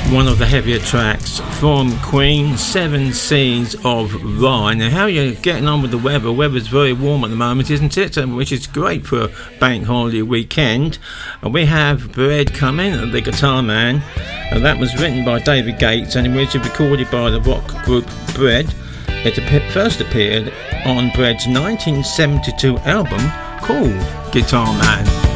One of the heavier tracks from Queen, Seven Seas of Rhye. Now, how are you getting on with the weather? Weather's very warm at the moment, isn't it? Which is great for a bank holiday weekend. We have Bread coming, the Guitar Man. That was written by David Gates and it was recorded by the rock group Bread. It first appeared on Bread's 1972 album called Guitar Man.